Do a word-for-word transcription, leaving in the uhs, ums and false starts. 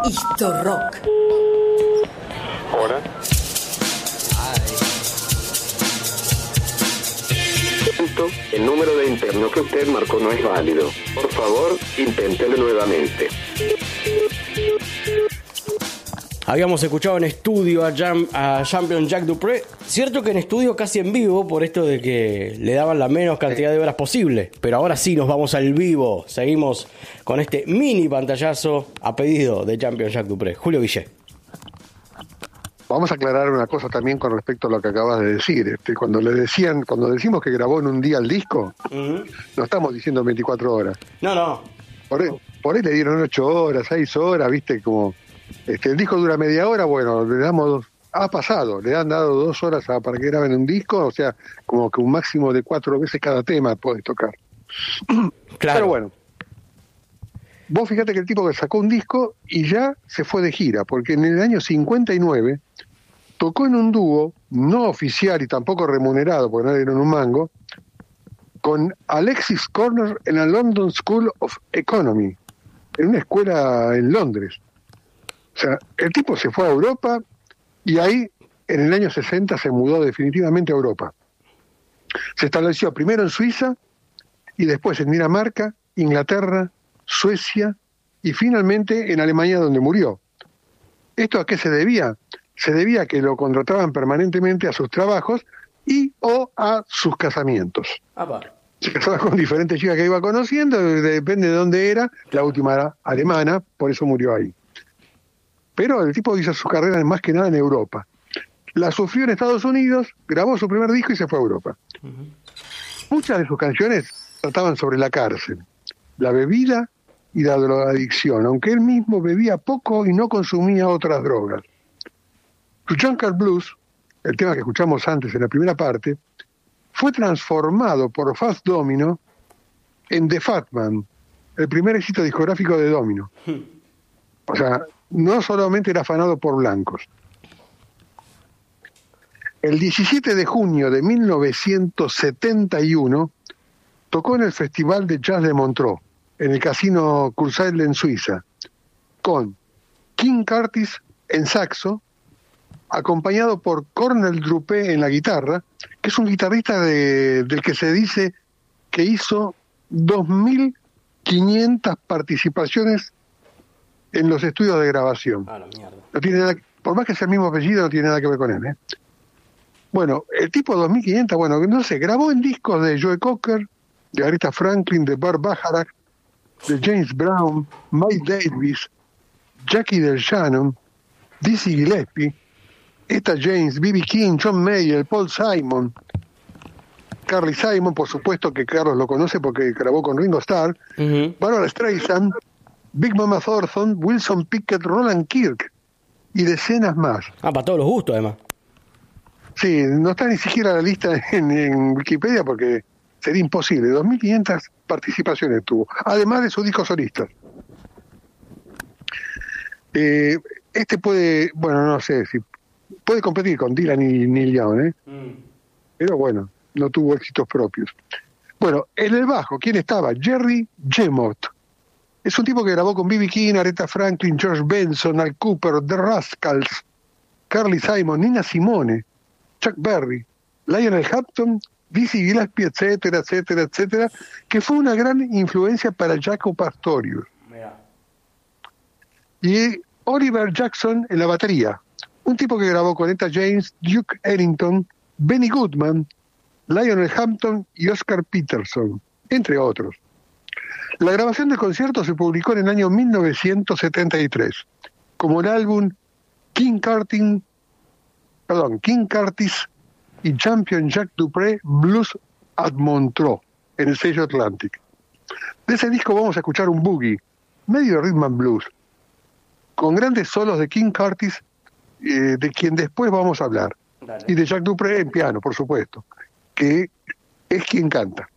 Historrock. Hola. El número de interno que usted marcó no es válido. Por favor, inténtelo nuevamente. Habíamos escuchado en estudio a, Jam, a Champion Jack Dupré. Cierto que en estudio casi en vivo, por esto de que le daban la menos cantidad de horas posible. Pero ahora sí nos vamos al vivo. Seguimos con este mini pantallazo a pedido de Champion Jack Dupré. Julio Guillé. Vamos a aclarar una cosa también con respecto a lo que acabas de decir. Este, cuando le decían, cuando decimos que grabó en un día el disco, uh-huh. no estamos diciendo veinticuatro horas. No, no. Por ahí, por ahí le dieron ocho horas, seis horas, viste, como este, el disco dura media hora, bueno, le damos dos, ha pasado, le han dado dos horas a, para que graben un disco, o sea, como que un máximo de cuatro veces cada tema puede tocar. Claro. Pero bueno, vos fíjate que el tipo que sacó un disco y ya se fue de gira, porque en el año cincuenta y nueve tocó en un dúo, no oficial y tampoco remunerado, porque no le dieron un mango, con Alexis Corner en la London School of Economy, en una escuela en Londres. O sea, el tipo se fue a Europa y ahí, en el año sesenta, se mudó definitivamente a Europa. Se estableció primero en Suiza y después en Dinamarca, Inglaterra, Suecia y finalmente en Alemania, donde murió. ¿Esto a qué se debía? Se debía a que lo contrataban permanentemente a sus trabajos y o a sus casamientos. Ah, vale. Se casaba con diferentes chicas que iba conociendo, depende de dónde era, la última era alemana, por eso murió ahí. Pero el tipo hizo su carrera más que nada en Europa. La sufrió en Estados Unidos, grabó su primer disco y se fue a Europa. Uh-huh. Muchas de sus canciones trataban sobre la cárcel, la bebida y la drogadicción, aunque él mismo bebía poco y no consumía otras drogas. Su Drunkard Blues, el tema que escuchamos antes en la primera parte, fue transformado por Fats Domino en The Fat Man, el primer éxito discográfico de Domino. O sea, no solamente era afanado por blancos. El diecisiete de junio de mil novecientos setenta y uno tocó en el Festival de Jazz de Montreux, en el Casino Kursaal en Suiza, con King Curtis en saxo, acompañado por Cornel Dupré en la guitarra, que es un guitarrista de, del que se dice que hizo dos mil quinientas participaciones en los estudios de grabación. Ah, la mierda. No tiene nada, por más que sea el mismo apellido, no tiene nada que ver con él, ¿eh? Bueno, el tipo dos mil quinientas, bueno, no sé, grabó en discos de Joe Cocker, de Aretha Franklin, de Burt Bacharach, de James Brown, Mike Davis, Jackie Del Shannon, Dizzy Gillespie, Etta James, B B King, John Mayer, Paul Simon, Carly Simon, por supuesto que Carlos lo conoce porque grabó con Ringo Starr, uh-huh. Barbra Streisand, Big Mama Thornton, Wilson Pickett, Roland Kirk y decenas más. Ah, para todos los gustos además. Sí, no está ni siquiera la lista en, en Wikipedia porque sería imposible. dos mil quinientas participaciones tuvo, además de sus discos solistas. Eh, este puede, bueno, no sé si puede competir con Dylan y Neil Young, ¿eh? Mm. Pero bueno, no tuvo éxitos propios. Bueno, en el bajo, ¿quién estaba? Jerry Gemot. Es un tipo que grabó con B B King, Aretha Franklin, George Benson, Al Cooper, The Rascals, Carly Simon, Nina Simone, Chuck Berry, Lionel Hampton, Dizzy Gillespie, etcétera, etcétera, etcétera, que fue una gran influencia para Jaco Pastorius. Mira. Y Oliver Jackson en la batería, un tipo que grabó con Etta James, Duke Ellington, Benny Goodman, Lionel Hampton y Oscar Peterson, entre otros. La grabación del concierto se publicó en el año mil novecientos setenta y tres, como el álbum King Curtis, perdón, King Curtis y Champion Jack Dupré Blues at Montreux, en el sello Atlantic. De ese disco vamos a escuchar un boogie, medio rhythm and blues, con grandes solos de King Curtis, eh, de quien después vamos a hablar. Dale. Y de Jack Dupré en piano, por supuesto, que es quien canta.